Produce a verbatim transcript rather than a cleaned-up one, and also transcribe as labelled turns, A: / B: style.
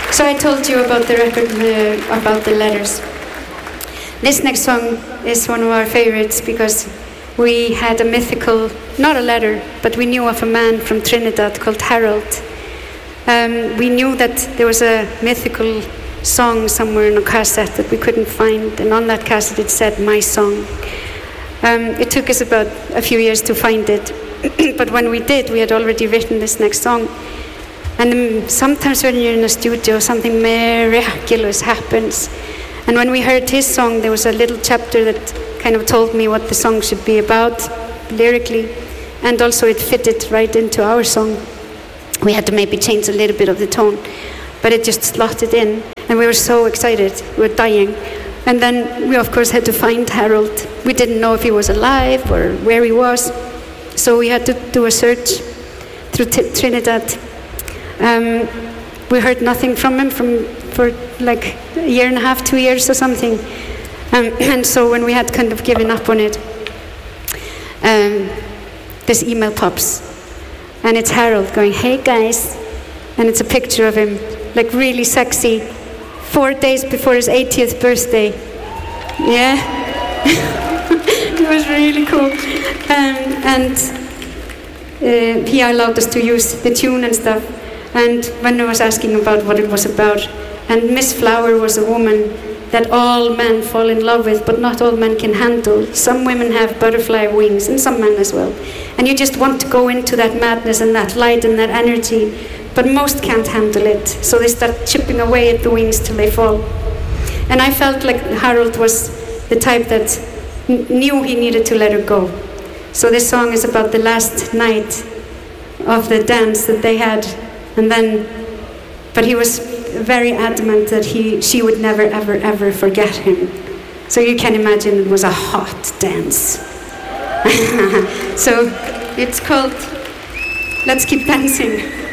A: So I told you about the record, uh, about the letters. This next song is one of our favorites because we had a mythical, not a letter, but we knew of a man from Trinidad called Harold. Um, we knew that there was a mythical song somewhere in a cassette that we couldn't find, and on that cassette it said "My Song." Um, it took us about a few years to find it, but when we did, we had already written this next song. And um, sometimes when you're in a studio, something miraculous happens. And when we heard his song, there was a little chapter that kind of told me what the song should be about, lyrically, and also it fitted right into our song. We had to maybe change a little bit of the tone, but it just slotted in, and we were so excited, we were dying. And then we of course had to find Harold. We didn't know if he was alive or where he was, so we had to do a search through t- Trinidad. Um, we heard nothing from him from for like a year and a half, two years or something. Um, and so when we had kind of given up on it, um, this email pops, and it's Harold going, "Hey guys," and it's a picture of him, like really sexy, four days before his eightieth birthday. Yeah, it was really cool. Um, and uh, he allowed us to use the tune and stuff. And when I was asking about what it was about, and Miss Flower was a woman that all men fall in love with, but not all men can handle. Some women have butterfly wings, and some men as well. And you just want to go into that madness and that light and that energy, but most can't handle it. So they start chipping away at the wings till they fall. And I felt like Harold was the type that n- knew he needed to let her go. So this song is about the last night of the dance that they had. And then, but he was very adamant that he, she would never, ever, ever forget him. So you can imagine it was a hot dance. So it's called Let's Keep Dancing.